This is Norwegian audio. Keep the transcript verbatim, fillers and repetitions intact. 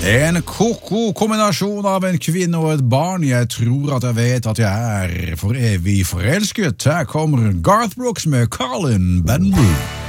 En koko kombinasjon av en kvinne og et barn. Jeg tror at jeg vet at jeg er for evig forelsket. Her kommer Garth Brooks med Colin Benwoo.